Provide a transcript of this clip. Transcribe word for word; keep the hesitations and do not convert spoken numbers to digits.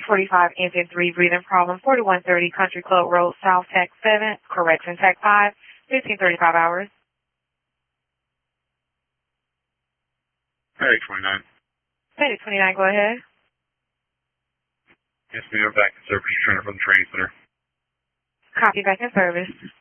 forty-five, engine three, breathing problem, forty-one thirty, Country Club Road, South, Tech seven, correction, Tech five, fifteen thirty-five hours. Hey, twenty-nine. Hey, twenty-nine, go ahead. Yes, ma'am, back in service. You're trying to run the training center. Copy, back in service.